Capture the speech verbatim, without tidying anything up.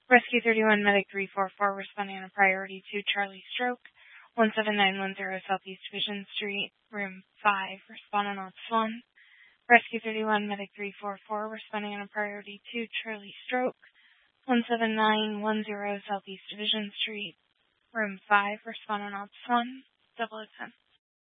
Rescue thirty-one, Medic three four four, responding on a priority to Charlie Stroke, one seven nine one zero Southeast Division Street, Room five, respond on Ops one. Rescue thirty-one, Medic three four four, responding on a priority to Charlie Stroke, one seven nine one zero Southeast Division Street, Room five, respond on Ops one, double oh ten.